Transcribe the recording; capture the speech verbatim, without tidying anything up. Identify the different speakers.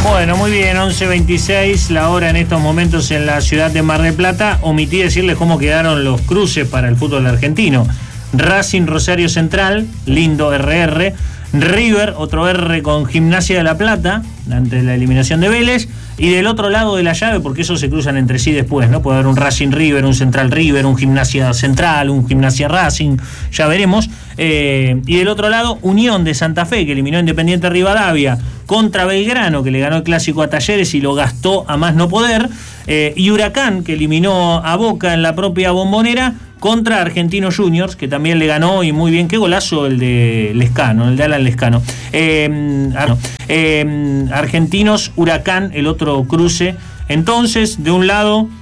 Speaker 1: Bueno, muy bien, once veintiséis, la hora en estos momentos en la ciudad de Mar del Plata. Omití decirles cómo quedaron los cruces para el fútbol argentino. Racing Rosario Central, lindo erre erre. River, otro R con Gimnasia de La Plata, ante la eliminación de Vélez. Y del otro lado de la llave, porque esos se cruzan entre sí después, ¿no? Puede haber un Racing River, un Central River, un Gimnasia Central, un Gimnasia Racing, ya veremos. Eh, y del otro lado, Unión de Santa Fe, que eliminó a Independiente Rivadavia, contra Belgrano, que le ganó el clásico a Talleres y lo gastó a más no poder. Eh, y Huracán, que eliminó a Boca en la propia Bombonera, contra Argentinos Juniors, que también le ganó, y muy bien, qué golazo el de Lescano, el de Alan Lescano. Eh, eh, Argentinos, Huracán, el otro cruce. Entonces, de un lado,